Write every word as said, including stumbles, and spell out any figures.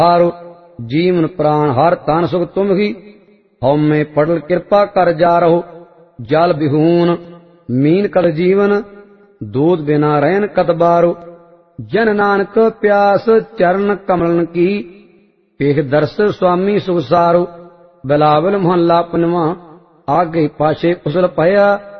हारो जीवन प्राण हर तान सुख तुम ही हौ में पड़ल कृपा कर जा रहो जल बिहून मीन कल जीवन दूध बिना रहन कत बारो जन नानक प्यास चरण कमलन की पेख दर्श स्वामी सुख सारो बिलावल मोहल्ला पनवा आगे पाछे उसल पया